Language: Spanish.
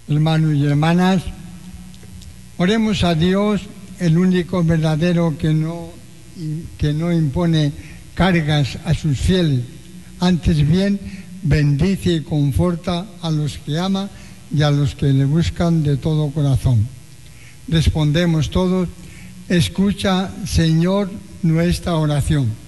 Hermanos y hermanas, oremos a Dios, el único verdadero que no impone cargas a sus fieles, antes bien bendice y conforta a los que ama y a los que le buscan de todo corazón. Respondemos todos: escucha, Señor, nuestra oración.